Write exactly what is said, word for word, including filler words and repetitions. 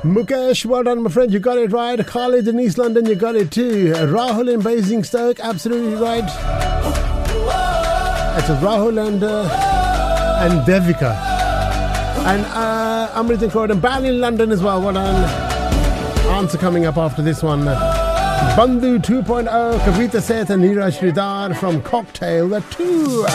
Mukesh, well done, my friend. You got it right. Khalid in East London, you got it too. Rahul in Basingstoke, absolutely right. It's Rahul and uh, and Devika. And uh, Amrit and Croydon, Bal in London as well. Well done. Answer coming up after this one. Bandhu two point oh, Kavita Seth and Neeraj Sridhar from Cocktail, the two.